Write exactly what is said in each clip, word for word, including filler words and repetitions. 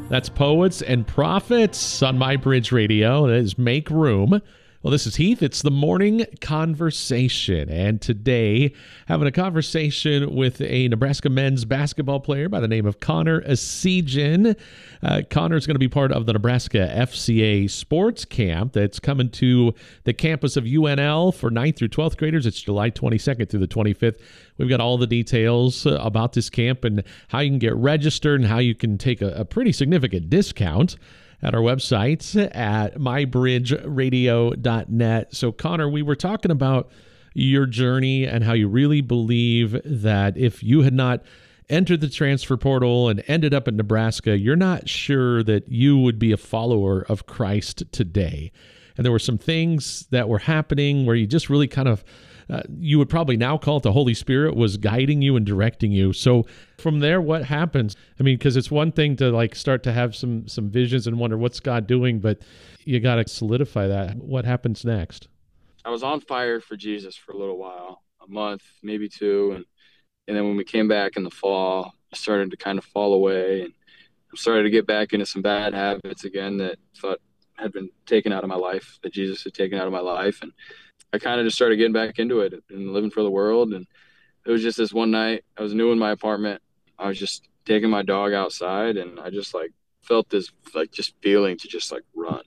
That's Poets and Prophets on My Bridge Radio. That is Make Room. Well, this is Heath. It's the Morning Conversation. And today, having a conversation with a Nebraska men's basketball player by the name of Connor Essegian. Uh, Connor is going to be part of the Nebraska F C A Sports Camp that's coming to the campus of U N L for ninth through twelfth graders. It's July twenty-second through the twenty-fifth. We've got all the details uh, about this camp and how you can get registered and how you can take a, a pretty significant discount at our website at my bridge radio dot net. So, Connor, we were talking about your journey and how you really believe that if you had not entered the transfer portal and ended up in Nebraska, you're not sure that you would be a follower of Christ today. And there were some things that were happening where you just really kind of Uh, you would probably now call it the Holy Spirit was guiding you and directing you. So from there, what happens? I mean, because it's one thing to like start to have some some visions and wonder what's God doing, but you got to solidify that. What happens next? I was on fire for Jesus for a little while, a month, maybe two. And, and then when we came back in the fall, I started to kind of fall away and I started to get back into some bad habits again that I thought had been taken out of my life, that Jesus had taken out of my life. And I kind of just started getting back into it and living for the world. And it was just this one night, I was new in my apartment. I was just taking my dog outside and I just like felt this like just feeling to just like run.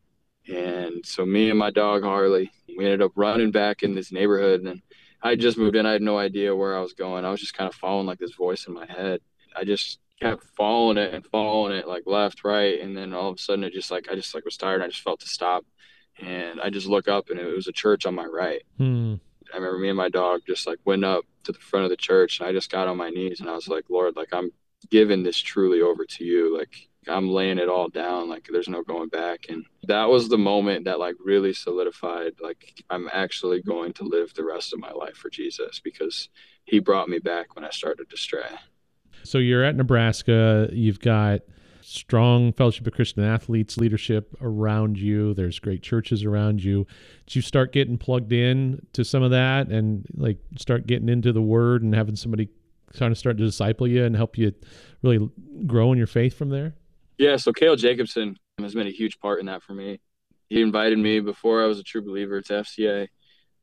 And so me and my dog, Harley, we ended up running back in this neighborhood. And I just moved in. I had no idea where I was going. I was just kind of following like this voice in my head. I just kept following it and following it like left, right. And then all of a sudden it just like, I just like was tired. And I just felt to stop. And I just look up and it was a church on my right. Hmm. I remember me and my dog just like went up to the front of the church and I just got on my knees and I was like, Lord, like I'm giving this truly over to you. Like I'm laying it all down. Like there's no going back. And that was the moment that like really solidified, like I'm actually going to live the rest of my life for Jesus because he brought me back when I started to stray. So you're at Nebraska, you've got strong Fellowship of Christian Athletes leadership around you. There's great churches around you. Did you start getting plugged in to some of that and like start getting into the Word and having somebody kind of start to disciple you and help you really grow in your faith from there? Yeah, so Cale Jacobson has been a huge part in that for me. He invited me before I was a true believer to F C A.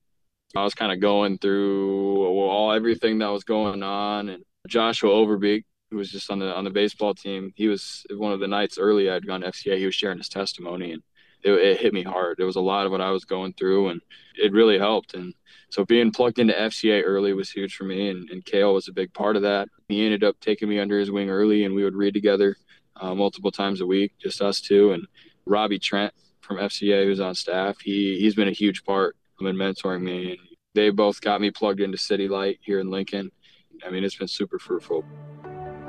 I was kind of going through all everything that was going on, and Joshua Overbeek, who was just on the on the baseball team, he was one of the nights early I'd gone to F C A. He was sharing his testimony, and it, it hit me hard. There was a lot of what I was going through, and it really helped. And so being plugged into F C A early was huge for me, and, and Cale was a big part of that. He ended up taking me under his wing early, and we would read together uh, multiple times a week, just us two. And Robbie Trent from F C A, who's on staff, he, he's been a huge part of mentoring me. And they both got me plugged into City Light here in Lincoln. I mean, it's been super fruitful.